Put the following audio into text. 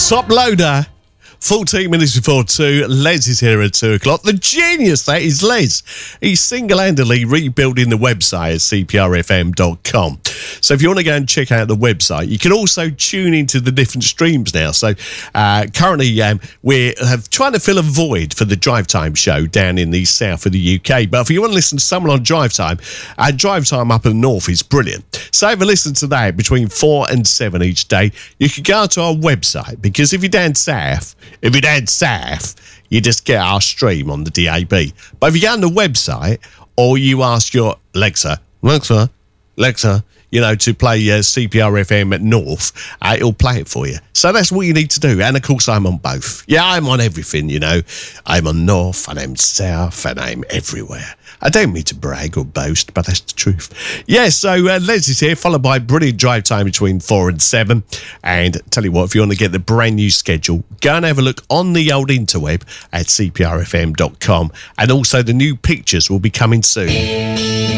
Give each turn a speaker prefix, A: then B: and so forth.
A: Top Loader. 14 minutes before 2. Les is here at 2 o'clock. The genius, that is Les. He's single-handedly rebuilding the website at cprfm.com. So if you want to go and check out the website, you can also tune into the different streams now. So currently we're trying to fill a void for the Drive Time show down in the south of the UK. But if you want to listen to someone on Drive Time up in the north is brilliant. So have a listen to that between 4 and 7 each day. You can go to our website, because if you're down south, you just get our stream on the DAB. But if you go on the website, or you ask your Alexa, to play CPR FM at North, it'll play it for you. So that's what you need to do. And of course, I'm on both. Yeah, I'm on everything, I'm on North, and I'm South, and I'm everywhere. I don't mean to brag or boast, but that's the truth. Yeah, so Les is here, followed by brilliant Drive Time between 4 and 7. And tell you what, if you want to get the brand new schedule, go and have a look on the old interweb at cprfm.com. And also the new pictures will be coming soon.